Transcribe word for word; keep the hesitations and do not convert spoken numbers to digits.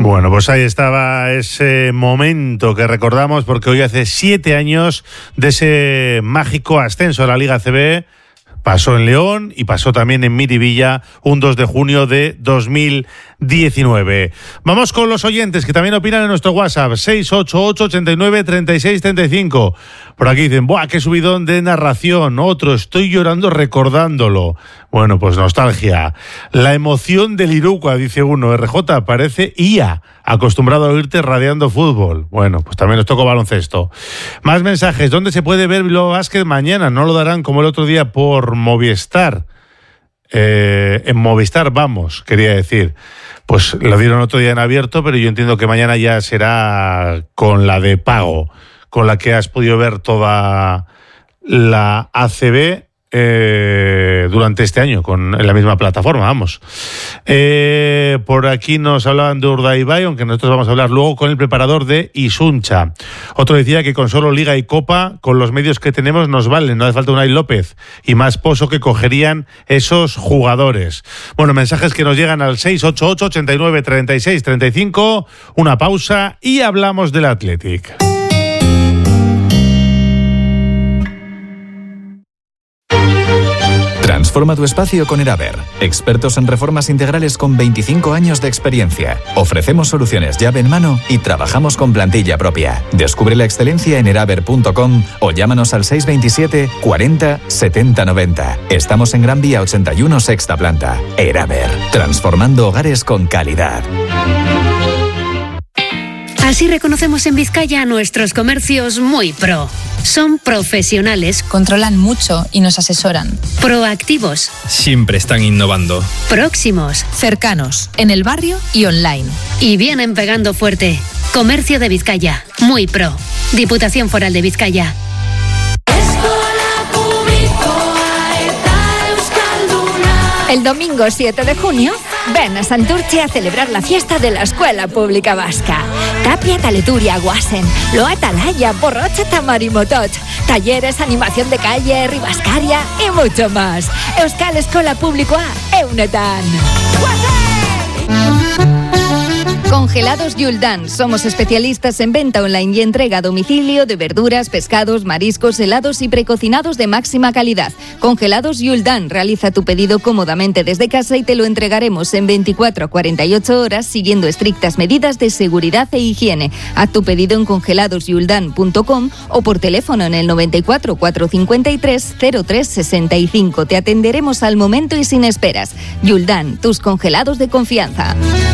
Bueno, pues ahí estaba ese momento que recordamos porque hoy hace siete años de ese mágico ascenso a la Liga A C B. Pasó en León y pasó también en Miribilla un dos de junio de dos mil diecinueve. Vamos con los oyentes que también opinan en nuestro WhatsApp seis ocho ocho, ochenta y nueve, treinta y seis, treinta y cinco. Por aquí dicen, ¡buah, qué subidón de narración! Otro, estoy llorando recordándolo. Bueno, pues nostalgia. La emoción del Irucua, dice uno. R J parece I A, acostumbrado a oírte radiando fútbol. Bueno, pues también nos tocó baloncesto. Más mensajes. ¿Dónde se puede ver Bilbao Basket mañana? No lo darán como el otro día por Movistar. Eh, en Movistar vamos, quería decir. Pues lo dieron otro día en abierto, pero yo entiendo que mañana ya será con la de pago, con la que has podido ver toda la A C B eh, durante este año, con en la misma plataforma, vamos. Eh, por aquí nos hablaban de Urdaibai, aunque nosotros vamos a hablar luego con el preparador de Isuncha. Otro decía que con solo Liga y Copa, con los medios que tenemos nos valen, no hace falta Unai López y más pozo que cogerían esos jugadores. Bueno, mensajes que nos llegan al seis ocho ocho, ochenta y nueve, treinta y seis, treinta y cinco, una pausa y hablamos del Athletic. Transforma tu espacio con Eraber, expertos en reformas integrales con veinticinco años de experiencia. Ofrecemos soluciones llave en mano y trabajamos con plantilla propia. Descubre la excelencia en eraber punto com o llámanos al seis veintisiete, cuarenta, setenta, noventa. Estamos en Gran Vía ochenta y uno, sexta planta. Eraber, transformando hogares con calidad. Así reconocemos en Vizcaya a nuestros comercios muy pro. Son profesionales, controlan mucho y nos asesoran. Proactivos, siempre están innovando. Próximos, cercanos, en el barrio y online. Y vienen pegando fuerte. Comercio de Vizcaya, muy pro. Diputación Foral de Vizcaya. El domingo siete de junio, ven a Santurce a celebrar la fiesta de la Escuela Pública Vasca. Tapia, Taleturia, Guasen, Loa, Talaya, Borrocha, Tamarimotoch, talleres, animación de calle, Ribascaria y mucho más. Euskal Eskola Publikoa, Eunetan. Congelados Yuldan. Somos especialistas en venta online y entrega a domicilio de verduras, pescados, mariscos, helados y precocinados de máxima calidad. Congelados Yuldan. Realiza tu pedido cómodamente desde casa y te lo entregaremos en veinticuatro a cuarenta y ocho horas siguiendo estrictas medidas de seguridad e higiene. Haz tu pedido en congelados yuldan punto com o por teléfono en el noventa y cuatro, cuatrocientos cincuenta y tres, cero tres sesenta y cinco. Te atenderemos al momento y sin esperas. Yuldan, tus congelados de confianza.